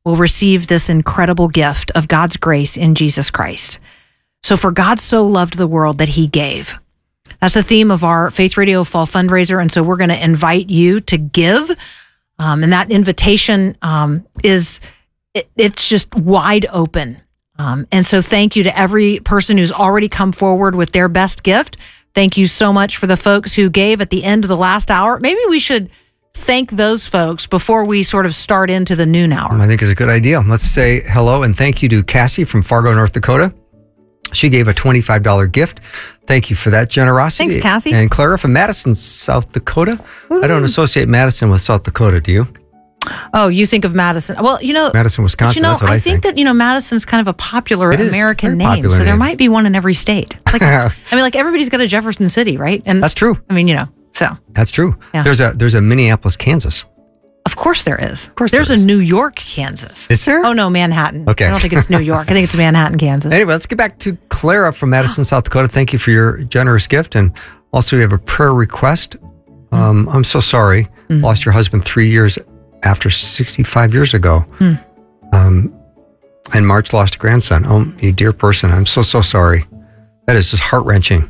will receive this incredible gift of God's grace in Jesus Christ. So for God so loved the world that he gave. That's the theme of our Faith Radio Fall Fundraiser. And so we're going to invite you to give. And that invitation it's just wide open. And so thank you to every person who's already come forward with their best gift. Thank you so much for the folks who gave at the end of the last hour. Maybe we should thank those folks before we sort of start into the noon hour. I think it's a good idea. Let's say hello and thank you to Cassie from Fargo, North Dakota. She gave a $25 gift. Thank you for that generosity. Thanks, Cassie. And Clara from Madison, South Dakota. Ooh. I don't associate Madison with South Dakota, do you? Oh, you think of Madison. Well, Madison, Wisconsin, that's what I think. I think that, Madison's kind of a popular American name. Popular so there name. might be one in every state. Like, everybody's got a Jefferson City, right? And that's true. So. That's true. Yeah. There's a Minneapolis, Kansas. Of course there is. Of course there's a New York, Kansas. Is there? Oh, no, Manhattan. Okay. I don't think it's New York. I think it's Manhattan, Kansas. Anyway, let's get back to Clara from Madison, South Dakota. Thank you for your generous gift. And also we have a prayer request. I'm so sorry. Lost your husband 3 years after 65 years ago. And March lost a grandson. Oh, you dear person. I'm so sorry. That is just heart-wrenching.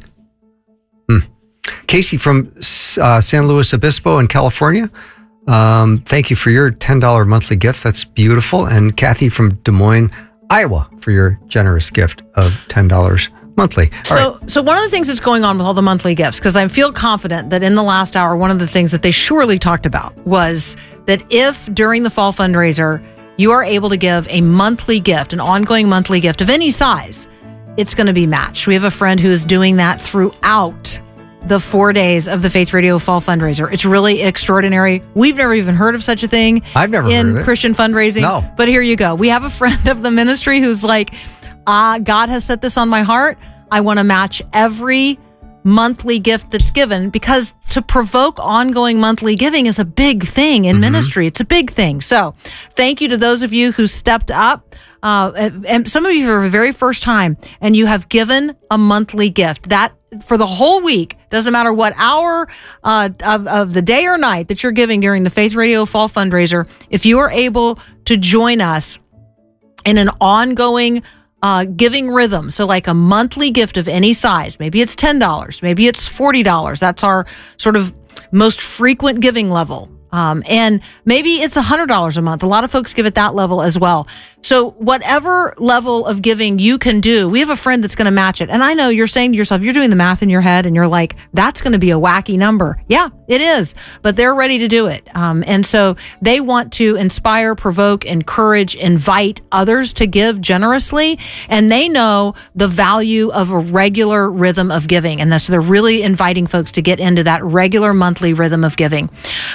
Casey from San Luis Obispo in California. Thank you for your $10 monthly gift. That's beautiful. And Kathy from Des Moines, Iowa, for your generous gift of $10 monthly. So one of the things that's going on with all the monthly gifts, because I feel confident that in the last hour, one of the things that they surely talked about was that if during the fall fundraiser, you are able to give a monthly gift, an ongoing monthly gift of any size, it's going to be matched. We have a friend who is doing that throughout the 4 days of the Faith Radio Fall Fundraiser. It's really extraordinary. We've never even heard of such a thing. I've never heard of it. In Christian fundraising. No. But here you go. We have a friend of the ministry who's like, God has set this on my heart. I want to match every monthly gift that's given, because to provoke ongoing monthly giving is a big thing in ministry. It's a big thing. So thank you to those of you who stepped up. And some of you for the very first time, and you have given a monthly gift. That for the whole week, doesn't matter what hour of the day or night that you're giving during the Faith Radio Fall Fundraiser, if you are able to join us in an ongoing giving rhythm, so like a monthly gift of any size, maybe it's $10, maybe it's $40. That's our sort of most frequent giving level. And maybe it's $100 a month. A lot of folks give at that level as well. So whatever level of giving you can do, we have a friend that's going to match it. And I know you're saying to yourself, you're doing the math in your head and you're like, that's going to be a wacky number. Yeah, it is, but they're ready to do it. And so they want to inspire, provoke, encourage, invite others to give generously. And they know the value of a regular rhythm of giving. And so they're really inviting folks to get into that regular monthly rhythm of giving.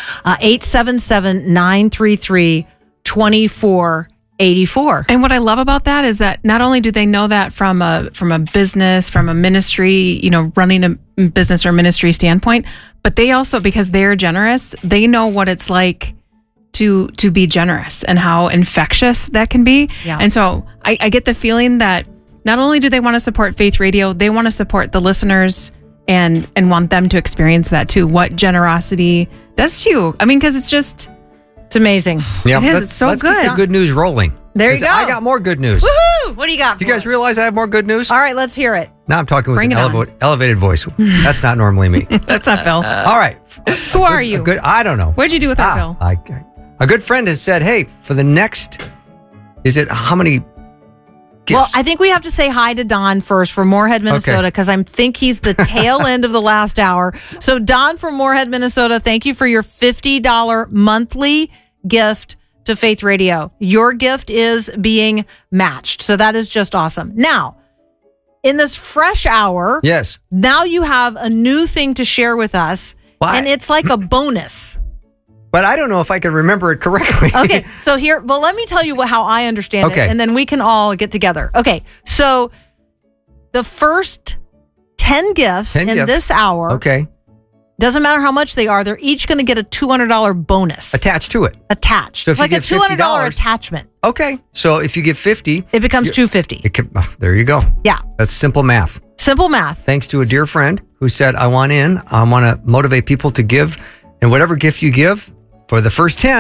877-933-2484. And what I love about that is that not only do they know that from a business, from a ministry, running a business or ministry standpoint, but they also, because they're generous, they know what it's like to be generous and how infectious that can be. Yeah. And so I get the feeling that not only do they want to support Faith Radio, they want to support the listeners and want them to experience that too. What generosity does to you. I mean, because it's amazing. Yeah, it is. It's so let's good. Get the good news rolling. There you go. I got more good news. Woohoo! What do you got? Do you guys realize I have more good news? All right, let's hear it. Now I'm talking with Bring an elevated voice. That's not normally me. That's not Phil. All right. Who are you? I don't know. What'd you do with that, Phil? A good friend has said, hey, for the next, how many gifts? Well, I think we have to say hi to Don first from Moorhead, Minnesota, because I think he's the tail end of the last hour. So Don from Moorhead, Minnesota, thank you for your $50 monthly gift to Faith Radio. Your gift is being matched. So that is just awesome. Now, in this fresh hour, yes, now you have a new thing to share with us, and it's like a bonus. But I don't know if I can remember it correctly. Okay, so let me tell you how I understand it, and then we can all get together. Okay, so the first 10 gifts in this hour, doesn't matter how much they are, they're each going to get a $200 bonus. Attached to it. Attached. So if like you a give $200 $50, attachment. Okay, so if you give 50, it becomes $250. There you go. Yeah. That's simple math. Simple math. Thanks to a dear friend who said, I want to motivate people to give, and whatever gift you give, for the first 10, it's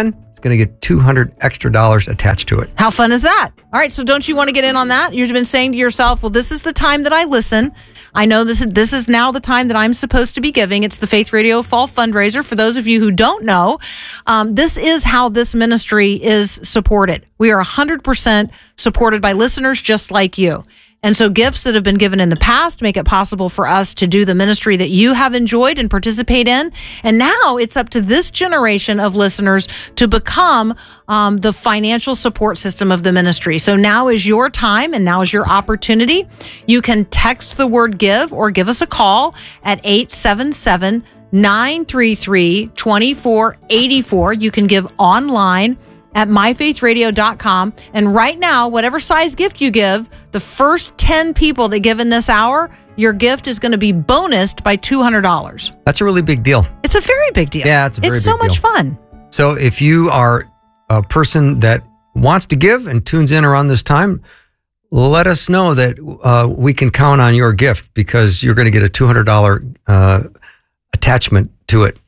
going to get $200 extra attached to it. How fun is that? All right, so don't you want to get in on that? You've been saying to yourself, well, this is the time that I listen. I know this is now the time that I'm supposed to be giving. It's the Faith Radio Fall Fundraiser. For those of you who don't know, this is how this ministry is supported. We are 100% supported by listeners just like you. And so gifts that have been given in the past make it possible for us to do the ministry that you have enjoyed and participate in. And now it's up to this generation of listeners to become the financial support system of the ministry. So now is your time and now is your opportunity. You can text the word give or give us a call at 877-933-2484. You can give online at myfaithradio.com. And right now, whatever size gift you give, the first 10 people that give in this hour, your gift is going to be bonused by $200. That's a really big deal. It's a very big deal. Yeah, it's a very big deal. It's so much fun. So if you are a person that wants to give and tunes in around this time, let us know that we can count on your gift because you're going to get a $200 attachment to it.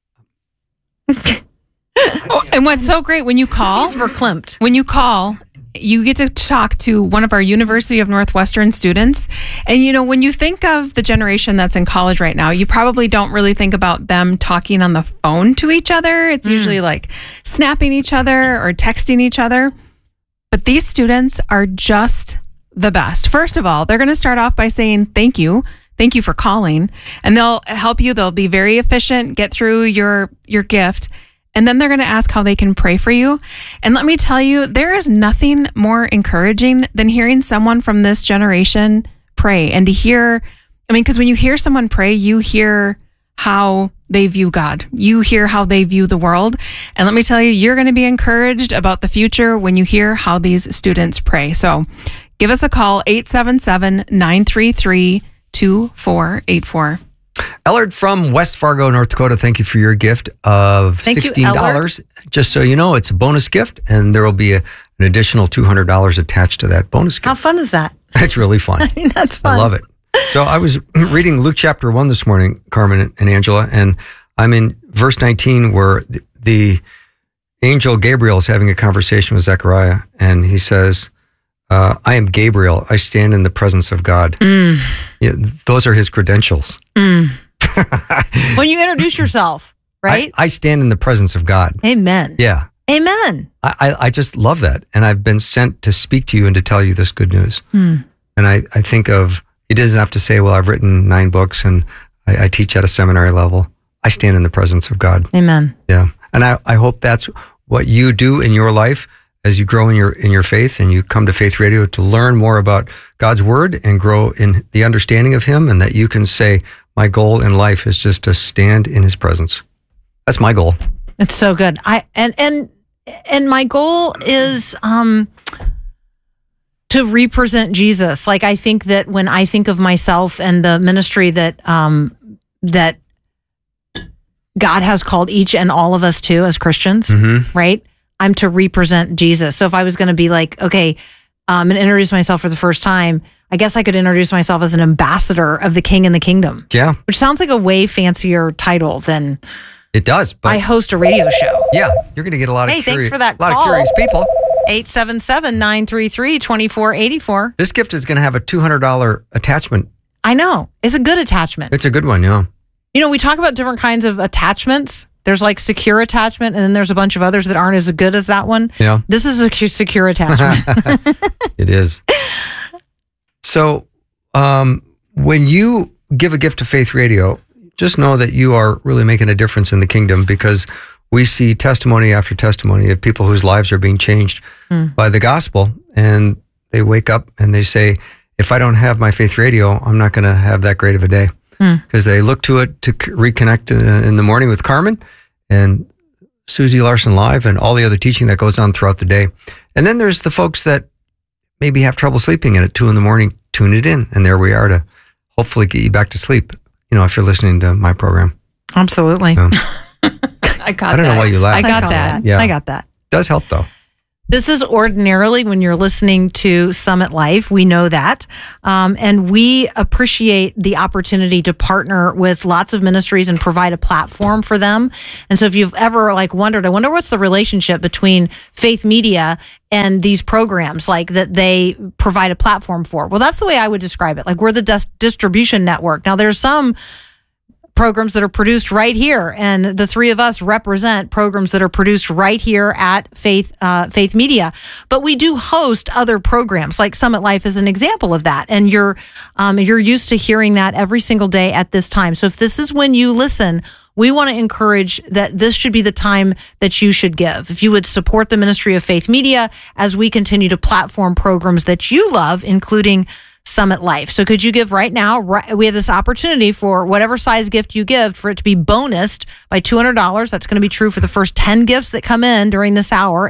Oh, and what's so great when you call, He's verklempt. when you call, you get to talk to one of our University of Northwestern students. And, you know, when you think of the generation that's in college right now, you probably don't really think about them talking on the phone to each other. It's usually like snapping each other or texting each other. But these students are just the best. First of all, they're going to start off by saying thank you. Thank you for calling. And they'll help you. They'll be very efficient, get through your gift. And then they're going to ask how they can pray for you. And let me tell you, there is nothing more encouraging than hearing someone from this generation pray and to hear, because when you hear someone pray, you hear how they view God. You hear how they view the world. And let me tell you, you're going to be encouraged about the future when you hear how these students pray. So give us a call, 877-933-2484. Ellard from West Fargo, North Dakota, thank you for your gift of $16. Just so you know, it's a bonus gift, and there will be an additional $200 attached to that bonus gift. How fun is that? That's really fun. I mean, that's fun. I love it. So I was reading Luke chapter 1 this morning, Carmen and Angela, and I'm in verse 19 where the angel Gabriel is having a conversation with Zechariah, and he says, I am Gabriel. I stand in the presence of God. Yeah, those are his credentials. When you introduce yourself, right? I stand in the presence of God. Amen. Yeah. Amen. I just love that. And I've been sent to speak to you and to tell you this good news. And I think of, he doesn't have to say, well, I've written 9 books and I teach at a seminary level. I stand in the presence of God. Amen. Yeah. And I hope that's what you do in your life as you grow in your faith and you come to Faith Radio to learn more about God's word and grow in the understanding of him, and that you can say, my goal in life is just to stand in his presence. That's my goal. It's so good. And my goal is to represent Jesus. Like, I think that when I think of myself and the ministry that that God has called each and all of us to as Christians, right? I'm to represent Jesus. So if I was going to be like, okay, and introduce myself for the first time, I guess I could introduce myself as an ambassador of the King and the Kingdom. Yeah. Which sounds like a way fancier title than it does. But I host a radio show. Yeah, you're going to get a lot of thanks for that lot of curious people. 877-933-2484. This gift is going to have a $200 attachment. I know. It's a good attachment. It's a good one, yeah. You know, we talk about different kinds of attachments. There's like secure attachment, and then there's a bunch of others that aren't as good as that one. Yeah. This is a secure attachment. It is. So when you give a gift to Faith Radio, just know that you are really making a difference in the kingdom, because we see testimony after testimony of people whose lives are being changed by the gospel, and they wake up and they say, if I don't have my Faith Radio, I'm not going to have that great of a day. Because they look to it to reconnect in the morning with Carmen and Susie Larson Live and all the other teaching that goes on throughout the day. And then there's the folks that maybe have trouble sleeping, and at 2 a.m, tune it in. And there we are to hopefully get you back to sleep, you know, if you're listening to my program. Absolutely. Yeah. I got that. I don't know why you laugh. I got that. Yeah. I got that. It does help, though. This is ordinarily when you're listening to Summit Life. We know that. And we appreciate the opportunity to partner with lots of ministries and provide a platform for them. And so if you've ever wondered, I wonder what's the relationship between Faith Media and these programs that they provide a platform for. Well, that's the way I would describe it. We're the distribution network. Now there's some programs that are produced right here, and the three of us represent programs that are produced right here at Faith Media. But we do host other programs, like Summit Life is an example of that, and you're used to hearing that every single day at this time. So if this is when you listen, we want to encourage that this should be the time that you should give. If you would support the ministry of Faith Media as we continue to platform programs that you love, including Summit Life. So could you give right now? We have this opportunity for whatever size gift you give for it to be bonused by $200. That's going to be true for the first 10 gifts that come in during this hour,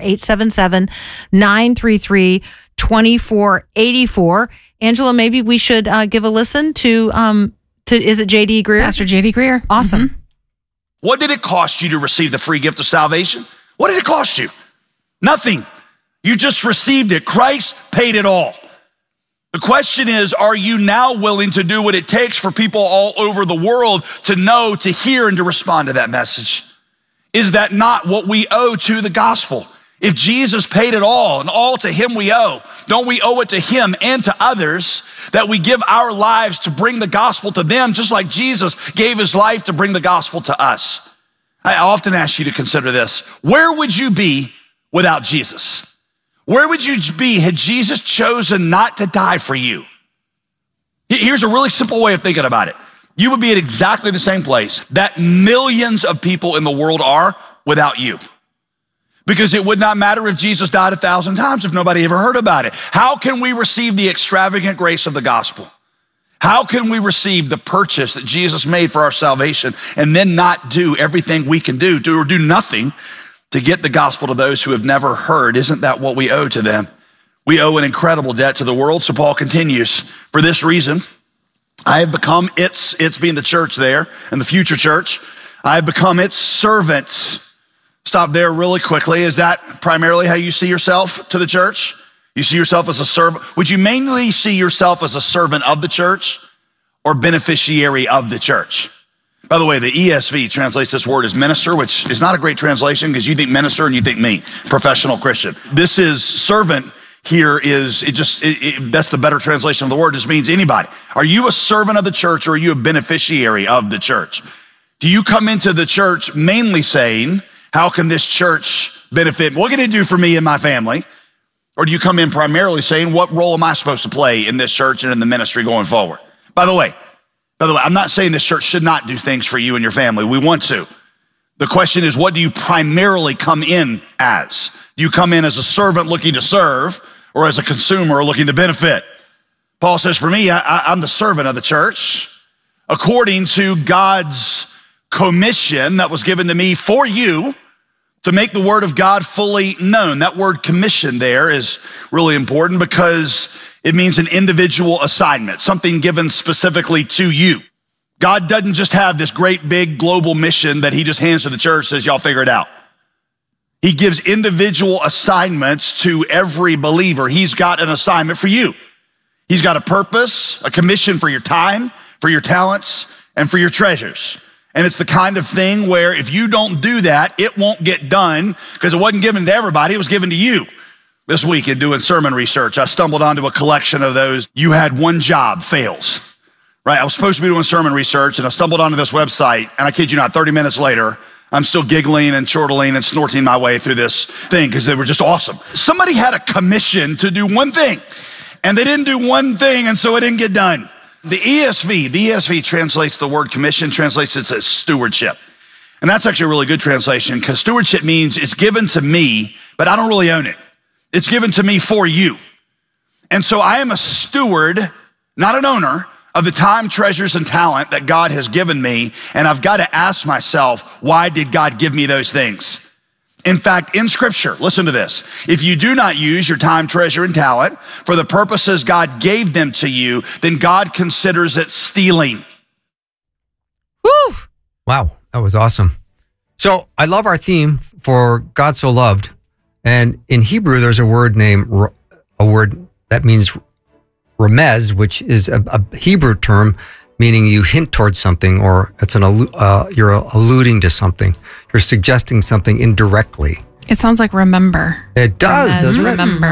877-933-2484. Angela, maybe we should give a listen to is it J.D. Greear? Pastor J.D. Greear. Awesome. Mm-hmm. What did it cost you to receive the free gift of salvation? What did it cost you? Nothing. You just received it. Christ paid it all. The question is, are you now willing to do what it takes for people all over the world to know, to hear, and to respond to that message? Is that not what we owe to the gospel? If Jesus paid it all and all to him we owe, don't we owe it to him and to others that we give our lives to bring the gospel to them, just like Jesus gave his life to bring the gospel to us? I often ask you to consider this. Where would you be without Jesus? Where would you be had Jesus chosen not to die for you? Here's a really simple way of thinking about it. You would be at exactly the same place that millions of people in the world are without you. Because it would not matter if Jesus died 1,000 times if nobody ever heard about it. How can we receive the extravagant grace of the gospel? How can we receive the purchase that Jesus made for our salvation and then not do everything we can do or do nothing to get the gospel to those who have never heard? Isn't that what we owe to them? We owe an incredible debt to the world. So Paul continues, for this reason, I have become its being the church there and the future church. I have become its servant. Stop there really quickly. Is that primarily how you see yourself to the church? You see yourself as a servant? Would you mainly see yourself as a servant of the church or beneficiary of the church? By the way, the ESV translates this word as minister, which is not a great translation because you think minister and you think me, professional Christian. This is servant here that's the better translation of the word. This means anybody. Are you a servant of the church or are you a beneficiary of the church? Do you come into the church mainly saying, how can this church benefit? What can it do for me and my family? Or do you come in primarily saying, what role am I supposed to play in this church and in the ministry going forward? By the way, I'm not saying this church should not do things for you and your family. We want to. The question is, what do you primarily come in as? Do you come in as a servant looking to serve or as a consumer looking to benefit? Paul says, for me, I'm the servant of the church according to God's commission that was given to me for you to make the word of God fully known. That word commission there is really important because it means an individual assignment, something given specifically to you. God doesn't just have this great big global mission that he just hands to the church, says, y'all figure it out. He gives individual assignments to every believer. He's got an assignment for you. He's got a purpose, a commission for your time, for your talents, and for your treasures. And it's the kind of thing where if you don't do that, it won't get done because it wasn't given to everybody, it was given to you. This week in doing sermon research, I stumbled onto a collection of those. You had one job fails, right? I was supposed to be doing sermon research and I stumbled onto this website and I kid you not, 30 minutes later, I'm still giggling and chortling and snorting my way through this thing because they were just awesome. Somebody had a commission to do one thing and they didn't do one thing and so it didn't get done. The ESV translates the word commission, translates it as stewardship. And that's actually a really good translation because stewardship means it's given to me, but I don't really own it. It's given to me for you. And so I am a steward, not an owner, of the time, treasures, and talent that God has given me. And I've got to ask myself, why did God give me those things? In fact, in scripture, listen to this. If you do not use your time, treasure, and talent for the purposes God gave them to you, then God considers it stealing. Woo! Wow, that was awesome. So I love our theme for God So Loved. And in Hebrew, there's a word that means remez, which is a Hebrew term meaning you hint towards something, or it's you're alluding to something. You're suggesting something indirectly. It sounds like remember. It does, doesn't it? Remember.